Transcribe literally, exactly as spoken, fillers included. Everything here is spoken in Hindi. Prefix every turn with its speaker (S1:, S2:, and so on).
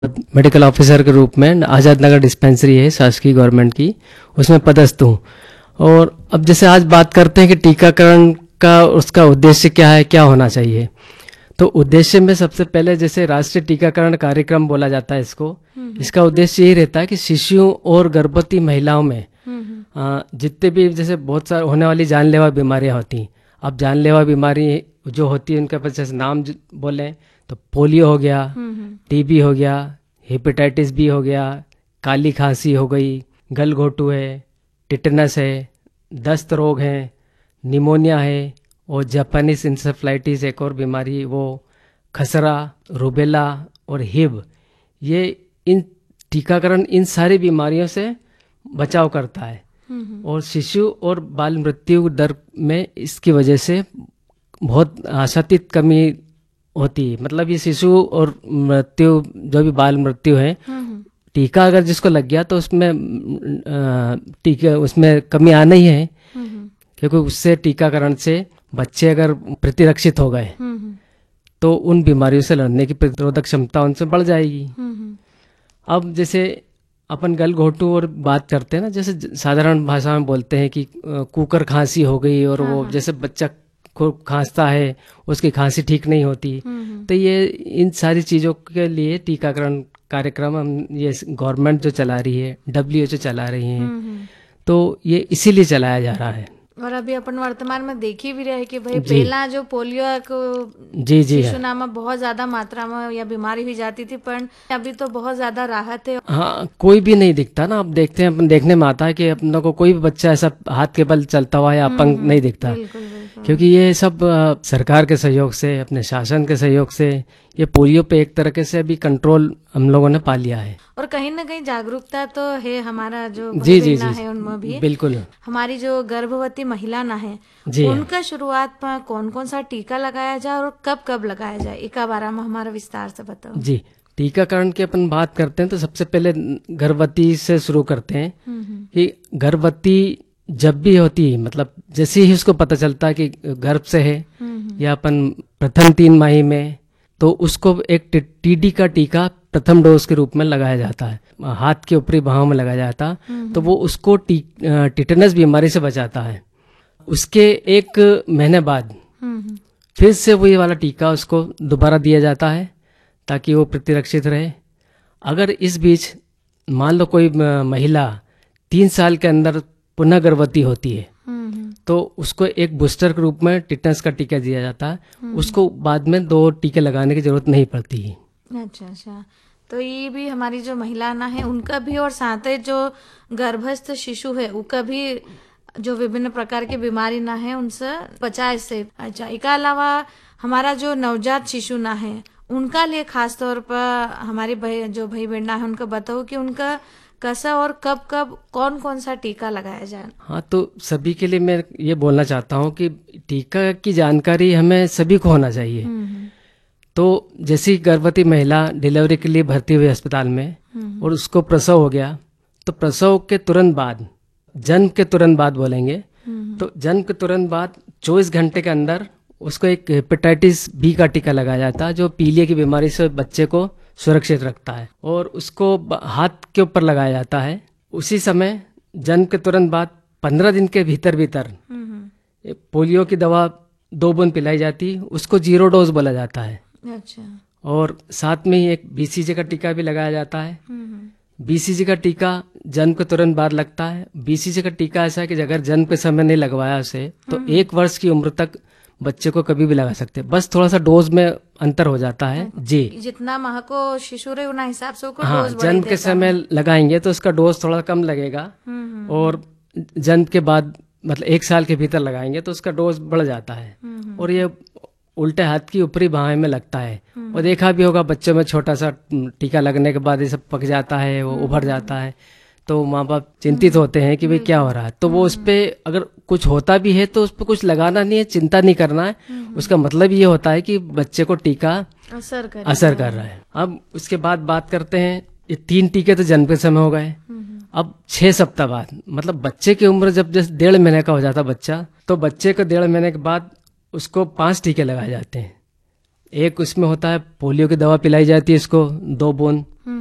S1: मेडिकल ऑफिसर के रूप में आज़ाद नगर डिस्पेंसरी है शासकीय गवर्नमेंट की, उसमें पदस्थ हूँ। और अब जैसे आज बात करते हैं कि टीकाकरण का उसका उद्देश्य क्या है, क्या होना चाहिए। तो उद्देश्य में सबसे पहले जैसे राष्ट्रीय टीकाकरण कार्यक्रम बोला जाता है इसको, इसका उद्देश्य यही रहता है कि शिशुओं और गर्भवती महिलाओं में आ, जितने भी जैसे बहुत सारे होने वाली जानलेवा बीमारियां होती हैं। अब जानलेवा बीमारी जो होती है उनका जैसे नाम बोलें तो पोलियो हो गया, टीबी हो गया, हेपेटाइटिस बी हो गया, काली खांसी हो गई, गलघोटू है, टिटनस है, दस्त रोग है, निमोनिया है, और जापानीज इंसेफ्लाइटिस एक और बीमारी, वो खसरा, रूबेला और हिब। ये इन टीकाकरण इन सारी बीमारियों से बचाव करता है। और शिशु और बाल मृत्यु दर में इसकी वजह से बहुत आशातीत कमी होती है। मतलब ये शिशु और मृत्यु जो भी बाल मृत्यु है, टीका अगर जिसको लग गया तो उसमें टीका उसमें कमी आना ही है, क्योंकि उससे टीकाकरण से बच्चे अगर प्रतिरक्षित हो गए तो उन बीमारियों से लड़ने की प्रतिरोधक क्षमता उनसे बढ़ जाएगी। अब जैसे अपन गलघोटू और बात करते हैं ना, जैसे साधारण भाषा में बोलते हैं कि कुकर खांसी हो गई, और वो जैसे बच्चा को खांसता है उसकी खांसी ठीक नहीं होती। तो ये इन सारी चीज़ों के लिए टीकाकरण कार्यक्रम हम ये गवर्नमेंट जो चला रही है, डब्ल्यू एच ओ चला रही है, तो ये इसीलिए चलाया जा रहा है।
S2: और अभी अपन वर्तमान में देख ही भी रहे कि भाई पहला जो पोलियो को
S1: जी जी
S2: शिशु में बहुत ज्यादा मात्रा में या बीमारी हुई जाती थी, पर अभी तो बहुत ज्यादा राहत है।
S1: हाँ, कोई भी नहीं दिखता ना। अब देखते हैं, अपन देखने में आता है कि अपनों को कोई भी बच्चा ऐसा हाथ के बल चलता हुआ या अपंग नहीं दिखता, क्योंकि ये सब सरकार के सहयोग से, अपने शासन के सहयोग से ये पोलियो पे एक तरीके से अभी कंट्रोल हम लोगों ने पा लिया है।
S2: और कहीं ना कहीं जागरूकता तो है हमारा जो
S1: जी जी जी
S2: है उनमें भी।
S1: बिल्कुल।
S2: हमारी जो गर्भवती महिला ना है उनका शुरुआत में कौन कौन सा टीका लगाया जाए और कब कब लगाया जाए, एक बारे में हमारा विस्तार से बताओ।
S1: जी, टीकाकरण की अपन बात करते हैं तो सबसे पहले गर्भवती से शुरू करते हैं कि गर्भवती जब भी होती है, मतलब जैसे ही उसको पता चलता है कि गर्भ से है या अपन प्रथम तीन माही में, तो उसको एक टीडी का टीका प्रथम डोज के रूप में लगाया जाता है, हाथ के ऊपरी बाहों में लगाया जाता है। तो वो उसको टी, टिटनस बीमारी से बचाता है। उसके एक महीने बाद फिर से वही वाला टीका उसको दोबारा दिया जाता है ताकि वो प्रतिरक्षित रहे। अगर इस बीच मान लो कोई महिला तीन साल के अंदर पुनः गर्भवती होती है तो उसको एक बूस्टर के रूप में टिटनस का टीका दिया जाता है। उसको बाद में दो टीके लगाने की जरूरत नहीं पड़ती है।
S2: अच्छा अच्छा, तो ये भी हमारी जो महिला ना है उनका भी, और साथ ही जो गर्भस्थ शिशु है उनका भी जो विभिन्न प्रकार की बीमारी ना है उनसे बचाए से। अच्छा, इसके अलावा हमारा जो नवजात शिशु ना है उनका लिए खास तौर पर हमारी भाई जो भाई बहना है उनको बताओ कि उनका कैसा और कब कब कौन कौन सा टीका लगाया जाए।
S1: हाँ, तो सभी के लिए मैं ये बोलना चाहता हूँ कि टीका की जानकारी हमें सभी को होना चाहिए। तो जैसी गर्भवती महिला डिलीवरी के लिए भर्ती हुई अस्पताल में और उसको प्रसव हो गया, तो प्रसव के तुरंत बाद, जन्म के तुरंत बाद बोलेंगे, तो जन्म के तुरंत बाद चौबीस घंटे के अंदर उसको एक हेपेटाइटिस बी का टीका लगाया जाता है जो पीलिया की बीमारी से बच्चे को सुरक्षित रखता है, और उसको हाथ के ऊपर लगाया जाता है। उसी समय जन्म के तुरंत बाद पंद्रह दिन के भीतर भीतर पोलियो की दवा दो बूंद पिलाई जाती, उसको जीरो डोज बोला जाता है।
S2: अच्छा।
S1: और साथ में ही एक बीसीजी का टीका भी लगाया जाता है। बीसीजी का टीका जन्म के तुरंत बाद लगता है। बीसीजी का टीका ऐसा है कि अगर जन्म के समय नहीं लगवाया उसे तो एक वर्ष की उम्र तक बच्चे को कभी भी लगा सकते हैं, बस थोड़ा सा डोज में अंतर हो जाता है। जी,
S2: जितना माह को शिशु रहे उतना हिसाब से उसको
S1: हाँ,
S2: डोज
S1: जन्म के समय लगाएंगे तो उसका डोज थोड़ा कम लगेगा, और जन्म के बाद मतलब एक साल के भीतर लगाएंगे तो उसका डोज बढ़ जाता है। और ये उल्टे हाथ की ऊपरी बाहें में लगता है। और देखा भी होगा बच्चों में छोटा सा टीका लगने के बाद ये सब पक जाता है, वो उभर जाता है, तो माँ बाप चिंतित होते हैं कि भाई क्या हो रहा है। तो वो उस पे अगर कुछ होता भी है तो उस पर कुछ लगाना नहीं है, चिंता नहीं करना है। उसका मतलब ये होता है कि बच्चे को टीका
S2: असर कर
S1: असर कर रहा है। अब उसके बाद बात करते हैं, ये तीन टीके तो जन्म के समय हो गए। अब छह सप्ताह बाद, मतलब बच्चे की उम्र जब जैसे डेढ़ महीने का हो जाता बच्चा, तो बच्चे को डेढ़ महीने के बाद उसको पांच टीके लगाए जाते हैं। एक उसमें होता है पोलियो की दवा पिलाई जाती है इसको दो बूंद,